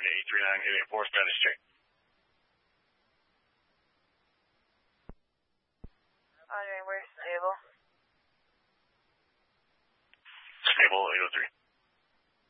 839-884, status check. Roger, we're stable. Stable 803.